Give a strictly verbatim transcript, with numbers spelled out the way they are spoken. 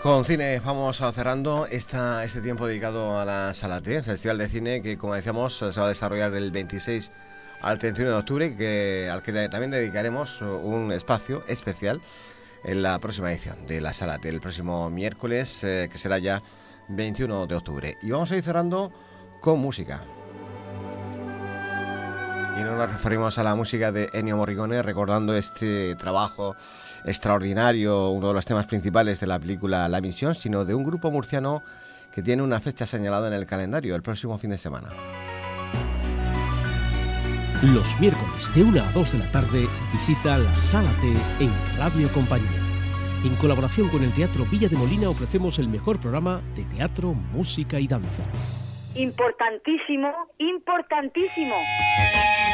Con cine vamos cerrando esta, este tiempo dedicado a la Sala T, Festival de Cine que, como decíamos, se va a desarrollar del veintiséis al treinta y uno de octubre, que, al que también dedicaremos un espacio especial en la próxima edición de la Sala T, el próximo miércoles, eh, que será ya veintiuno de octubre. Y vamos a ir cerrando con música. Y no nos referimos a la música de Ennio Morricone, recordando este trabajo extraordinario, uno de los temas principales de la película La Misión, sino de un grupo murciano que tiene una fecha señalada en el calendario, el próximo fin de semana. Los miércoles de una a dos de la tarde visita la Sala T en Radio Compañía. En colaboración con el Teatro Villa de Molina ofrecemos el mejor programa de teatro, música y danza. Importantísimo, importantísimo.